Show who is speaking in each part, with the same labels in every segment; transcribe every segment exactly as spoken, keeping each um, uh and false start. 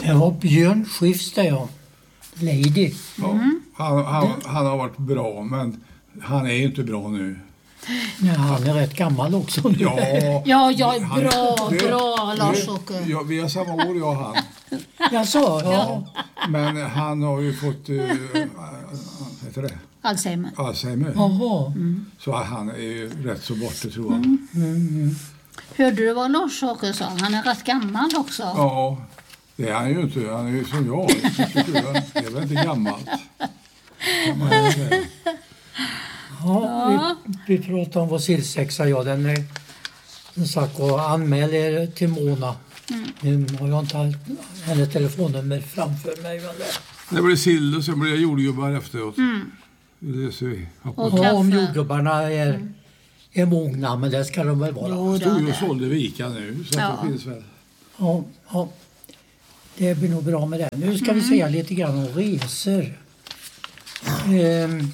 Speaker 1: Det var Björn Skifs där, ja. Lady.
Speaker 2: Ja,
Speaker 3: Mm.
Speaker 2: han, han, han har varit bra, men han är ju inte bra nu.
Speaker 1: Nej, han är rätt gammal också nu.
Speaker 2: Ja,
Speaker 3: Ja, jag är
Speaker 2: han-
Speaker 3: bra,
Speaker 2: det-
Speaker 3: bra
Speaker 2: det-
Speaker 3: Lars-Åke.
Speaker 2: Ja, vi har samma år, jag och han.
Speaker 1: Jag sa, ja.
Speaker 2: Men han har ju fått uh, vad heter det?
Speaker 3: Alzheimer.
Speaker 2: Alzheimer.
Speaker 1: Jaha.
Speaker 2: Så han är ju rätt så borta, tror jag.
Speaker 1: Mm.
Speaker 3: Hörde du vad Lars-Åke sa? Han är rätt gammal också.
Speaker 2: Ja, det är han ju inte. Han är ju som jag. Det är väl inte gammalt. Kan man ju säga.
Speaker 1: Ja, vi, vi pratade om vår sillsexa, ja, den är som sagt var, anmäl er till Mona. Nu har jag inte hennes telefonnummer framför mig. Men det.
Speaker 2: Det blir sill och sen blir det jordgubbar efteråt. Det ser vi.
Speaker 3: Och
Speaker 1: Ja, om
Speaker 3: kaffe.
Speaker 1: jordgubbarna är, är mogna, men det ska de väl vara.
Speaker 3: Jo,
Speaker 2: Stod ju
Speaker 3: då,
Speaker 2: och sålde vika nu, så
Speaker 3: Ja.
Speaker 2: att det finns väl.
Speaker 1: Ja, ja, det blir nog bra med det. Nu ska vi säga lite grann om resor. Ehm,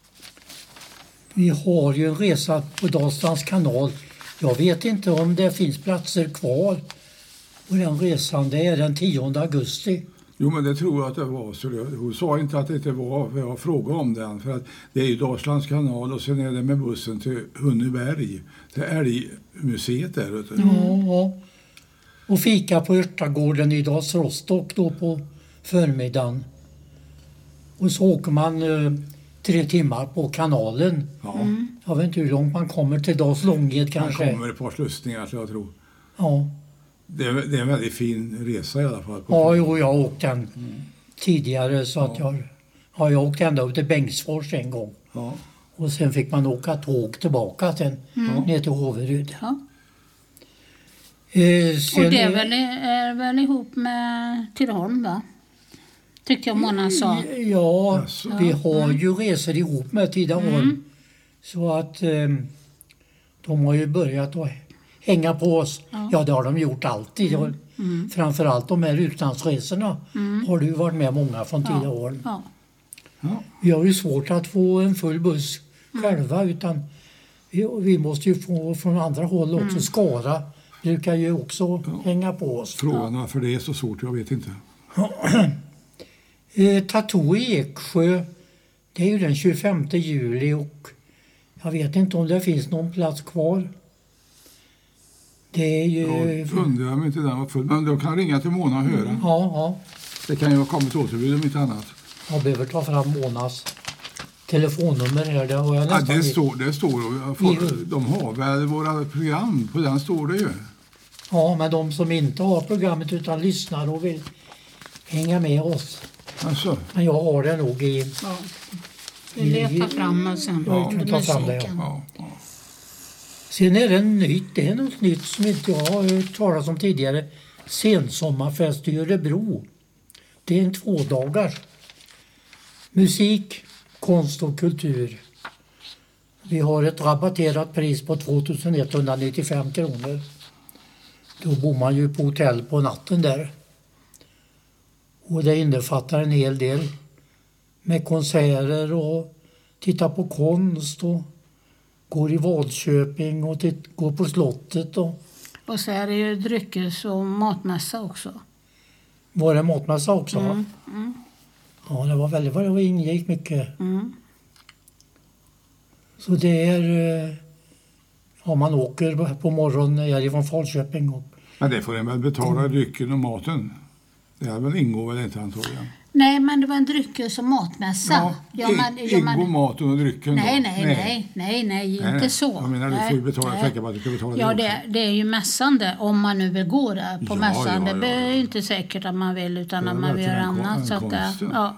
Speaker 1: vi har ju en resa på Dalslands kanal. Jag vet inte om det finns platser kvar. Och den resan, det är den tionde augusti.
Speaker 2: Jo, men det tror jag att det var. Så det, hon sa inte att det inte var, för jag frågade om den. För att det är ju Dalslands kanal och sen är det med bussen till Hunneberg. Till älgmuseet där ute.
Speaker 1: Ja, och fika på Örtagården i Dals Rostock då på förmiddagen. Och så åker man eh, tre timmar på kanalen.
Speaker 2: Ja,
Speaker 1: Jag vet inte hur långt man kommer till Dals Långed
Speaker 2: man
Speaker 1: kanske.
Speaker 2: kommer ett par slussningar, så jag tror.
Speaker 1: Ja,
Speaker 2: Det är, det är en väldigt fin resa i alla fall.
Speaker 1: ja jo, jag har åkt den tidigare så att jag, ja, jag åkte ända upp till Bengtsfors en gång.
Speaker 2: Ja.
Speaker 1: Och sen fick man åka tåg tillbaka sen ner till Håverud.
Speaker 3: Ja.
Speaker 1: Eh, sen,
Speaker 3: Och det är väl, är väl ihop med Tidaholm, va? Tyckte jag Mona sa.
Speaker 1: Ja,
Speaker 2: Jaså.
Speaker 1: vi har ju resor ihop med Tidaholm. Så att eh, de har ju börjat att hänga på oss. Ja, ja det har de gjort alltid. Mm. Framförallt de här utlandsresorna har du varit med många från Tidaholm.
Speaker 3: Ja.
Speaker 2: Ja.
Speaker 1: Vi har ju svårt att få en full buss själva utan vi, vi måste ju få från andra håll också. Skara brukar ju också hänga på oss.
Speaker 2: Frågan varför det är så svårt, jag vet inte.
Speaker 1: Eh, Tattoo i Eksjö, det är ju den tjugofemte juli och jag vet inte om det finns någon plats kvar. Det är ju...
Speaker 2: Jag undrar om inte den var full. Men de kan ringa till Mona och höra.
Speaker 1: Ja, ja.
Speaker 2: Det kan ju ha kommit återbud om inte annat.
Speaker 1: Jag behöver ta fram Monas telefonnummer här. Det har jag
Speaker 2: Ja,
Speaker 1: nästan...
Speaker 2: det
Speaker 1: i-
Speaker 2: står, det står. Jag får, de har väl våra program. På den står det ju.
Speaker 1: Ja, men de som inte har programmet utan lyssnar och vill hänga med oss.
Speaker 2: Alltså,
Speaker 1: Men jag har det nog i...
Speaker 3: Ja. Vi letar fram och sen
Speaker 1: Ja, vi kan ta fram det, ja.
Speaker 3: musiken.
Speaker 2: ja, ja.
Speaker 1: Sen är det nytt, det är något nytt som inte jag har hört talas om tidigare. Sensommarfest i Örebro. Det är en tvådagars. Musik, konst och kultur. Vi har ett rabatterat pris på tvåtusen etthundranittiofem kronor. Då bor man ju på hotell på natten där. Och det innefattar en hel del med konserter och titta på konst och går i Vadköping och titt, går på slottet. Och
Speaker 3: Och så är det ju dryckes- och matmässa också.
Speaker 1: var det matmässa också?
Speaker 3: Mm.
Speaker 1: Ja, det var väldigt vad det ingick mycket.
Speaker 3: Mm.
Speaker 1: Så det är... eh, Ja, man åker på morgonen härifrån Falköping. Och,
Speaker 2: Men det får en väl betala drycken och maten. Det här väl ingår väl inte antagligen.
Speaker 3: Nej, men det var en dryckes- och matmässa. Ja, men- ja, men-
Speaker 2: ingår maten och drycken då?
Speaker 3: Nej, nej, nej, nej, nej,
Speaker 2: Nej,
Speaker 3: inte så.
Speaker 2: jag menar, du
Speaker 3: Nej,
Speaker 2: får ju betala,
Speaker 3: nej.
Speaker 2: tänka på att du ska betala
Speaker 3: Ja,
Speaker 2: det
Speaker 3: det, det är ju mässan det, om man nu vill gå där på
Speaker 2: Ja,
Speaker 3: mässan.
Speaker 2: ja,
Speaker 3: Det
Speaker 2: ja,
Speaker 3: är
Speaker 2: ja.
Speaker 3: inte säkert att man vill, utan
Speaker 2: Det är
Speaker 3: att man vill
Speaker 2: verkligen
Speaker 3: göra
Speaker 2: en kon-
Speaker 3: annat.
Speaker 2: en
Speaker 3: Så att det,
Speaker 2: konsten.
Speaker 3: ja.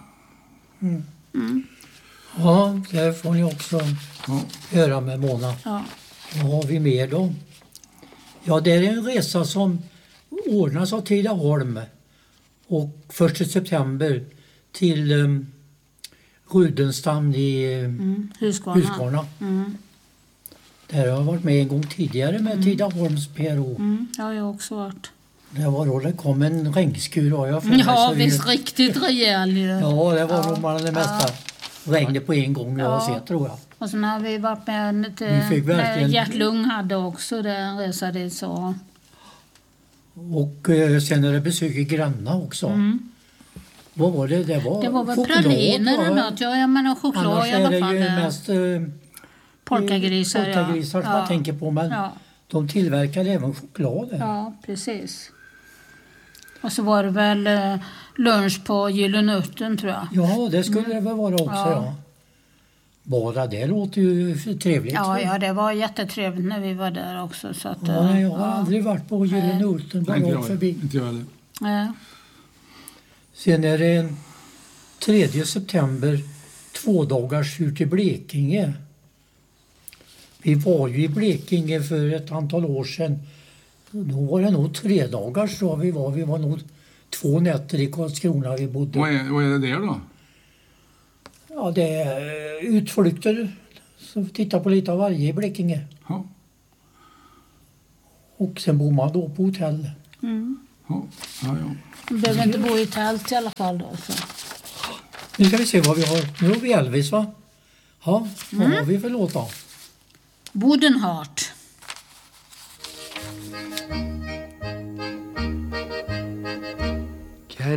Speaker 1: ja, det får ni också
Speaker 2: Ja.
Speaker 1: höra med Mona.
Speaker 3: Ja.
Speaker 1: Vad har vi mer då? Ja, det är en resa som ordnas av Tidaholm. Och första september till um, Rudenstam i um,
Speaker 3: Mm, Husqvarna.
Speaker 1: Husqvarna.
Speaker 3: Mm,
Speaker 1: Där har jag varit med en gång tidigare med Tidaholms P R O.
Speaker 3: mm, det har jag också varit.
Speaker 1: Det var då det kom en regnskur. Har jag för mig,
Speaker 3: Ja,
Speaker 1: så vi-
Speaker 3: visst, riktigt rejäl ju.
Speaker 1: Ja, det var då man det mesta regnet på en gång jag har
Speaker 3: Ja.
Speaker 1: sett, tror jag.
Speaker 3: Och sen har vi varit med till,
Speaker 1: Vi fick verkligen-
Speaker 3: med Gert Lung hade också det, en resa dit så.
Speaker 1: Och eh, sen är det besök i Gränna också.
Speaker 3: Mm.
Speaker 1: Vad var det? Det var,
Speaker 3: Det var väl
Speaker 1: choklad,
Speaker 3: praliner
Speaker 1: va?
Speaker 3: eller något. Ja, jag menar choklad
Speaker 1: Annars
Speaker 3: i alla
Speaker 1: är det
Speaker 3: fall.
Speaker 1: ju mest eh,
Speaker 3: Polkagrisar, ja.
Speaker 1: polkagrisar som
Speaker 3: Ja.
Speaker 1: man tänker på. Men
Speaker 3: Ja.
Speaker 1: de tillverkar även choklad där.
Speaker 3: Ja, precis. Och så var det väl eh, lunch på Gyllene Örten, tror jag.
Speaker 1: Ja, det skulle det väl vara också.
Speaker 3: Ja.
Speaker 1: Ja. Bara det låter ju trevligt.
Speaker 3: Ja, ja, det var jättetrevligt när vi var där också. Så att,
Speaker 1: Ja,
Speaker 3: eh,
Speaker 1: nej, jag har
Speaker 3: ja.
Speaker 1: aldrig varit på Gyllene Örten, bara
Speaker 2: Inte
Speaker 1: åkt
Speaker 2: jag,
Speaker 1: förbi.
Speaker 2: inte jag heller.
Speaker 3: Ja.
Speaker 1: Sen är det en tredje september, två dagars tur till Blekinge. Vi var ju i Blekinge för ett antal år sedan. Då var det nog tre dagars tror jag vi var. Vi var nog två nätter i Karlskrona vi bodde.
Speaker 2: Vad är, vad är det där då?
Speaker 1: Ja, det är utflykter. Så vi tittar på lite av varje i Blekinge.
Speaker 2: Ja,
Speaker 1: Och sen bor man då på hotell.
Speaker 3: Mm.
Speaker 2: ja, ja. ja.
Speaker 3: Vi behöver inte bo i tält i alla fall då. Så.
Speaker 1: Nu ska vi se vad vi har. Nu har vi Elvis, va? Ja, vad
Speaker 3: Mm.
Speaker 1: har vi för låt då?
Speaker 3: Wooden Heart.